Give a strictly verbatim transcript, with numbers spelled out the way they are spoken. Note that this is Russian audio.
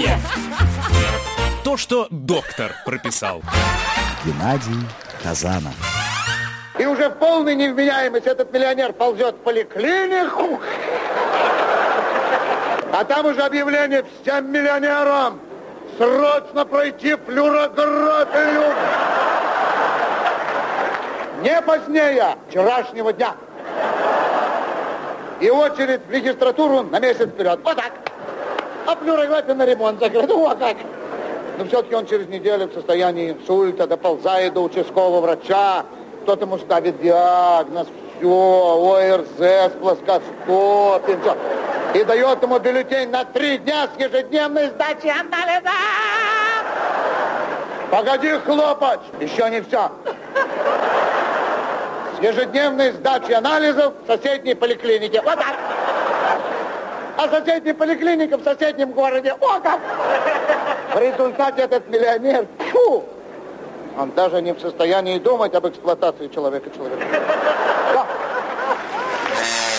Здоровье! То, что доктор прописал. Геннадий Хазанов. И уже в полной невменяемости этот миллионер ползет в поликлинику. А там уже объявление всем миллионерам. Срочно пройти флюорографию. Не позднее вчерашнего дня. И очередь в регистратуру на месяц вперед. Вот так. А флюорография на ремонт закрыта. Вот так. Но все-таки он через неделю в состоянии инсульта доползает до участкового врача. Кто-то ему ставит диагноз. Все, ОРЗ, плоскостопие, все. И дает ему бюллетень на три дня с ежедневной сдачей анализа. Погоди хлопать, еще не все. С ежедневной сдачей анализов в соседней поликлинике. Вот так. А соседняя поликлиника в соседнем городе. О как! В результате этот миллионер, фу, он даже не в состоянии думать об эксплуатации человека-человека. Да.